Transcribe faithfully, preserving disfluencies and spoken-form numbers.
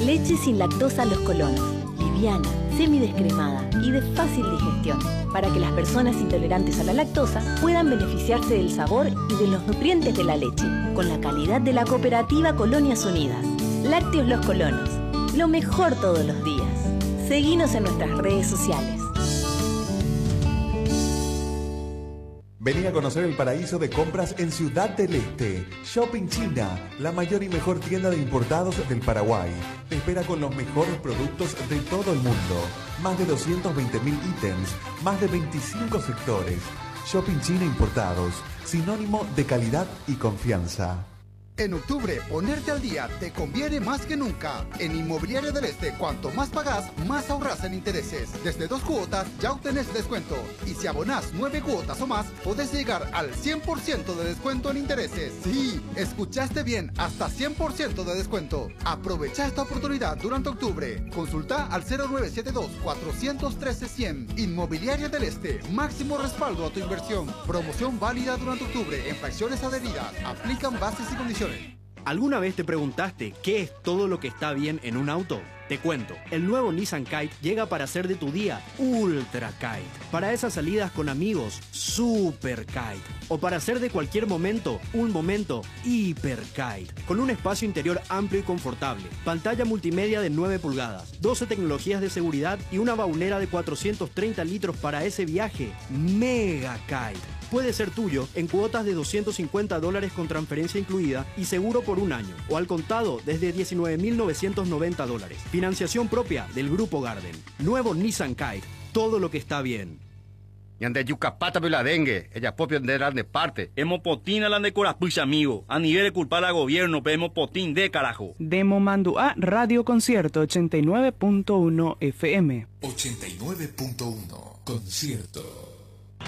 Leche sin lactosa Los Colonos. Liviana, semidescremada y de fácil digestión, para que las personas intolerantes a la lactosa puedan beneficiarse del sabor y de los nutrientes de la leche, con la calidad de la cooperativa Colonias Unidas. Lácteos Los Colonos, lo mejor todos los días. Seguinos en nuestras redes sociales. Vení a conocer el paraíso de compras en Ciudad del Este. Shopping China, la mayor y mejor tienda de importados del Paraguay. Te espera con los mejores productos de todo el mundo. Más de doscientos veinte mil ítems, más de veinticinco sectores. Shopping China Importados, sinónimo de calidad y confianza. En octubre, ponerte al día te conviene más que nunca. En Inmobiliaria del Este, cuanto más pagás, más ahorras en intereses. Desde dos cuotas ya obtenés descuento. Y si abonás nueve cuotas o más, podés llegar al cien por ciento de descuento en intereses. Sí, escuchaste bien, hasta cien por ciento de descuento. Aprovecha esta oportunidad durante octubre. Consulta al cero nueve siete dos, cuatro uno tres, cien. Inmobiliaria del Este, máximo respaldo a tu inversión. Promoción válida durante octubre en fracciones adheridas. Aplican bases y condiciones. ¿Alguna vez te preguntaste qué es todo lo que está bien en un auto? Te cuento, el nuevo Nissan Kite llega para hacer de tu día Ultra Kite. Para esas salidas con amigos, Super Kite. O para hacer de cualquier momento, un momento Hiper Kite. Con un espacio interior amplio y confortable, pantalla multimedia de nueve pulgadas, doce tecnologías de seguridad y una baulera de cuatrocientos treinta litros para ese viaje Mega Kite. Puede ser tuyo en cuotas de doscientos cincuenta dólares con transferencia incluida y seguro por un año, o al contado desde diecinueve mil novecientos noventa dólares. Financiación propia del Grupo Garden. Nuevo Nissan Kite, todo lo que está bien. Yande yucapata la dengue, ella propia de de parte. Hemos potín a la de corapucha, amigo. A nivel de culpar al gobierno, pero hemos potín de carajo. Demo mando a Radio Concierto ochenta y nueve punto uno F M. ochenta y nueve punto uno Concierto.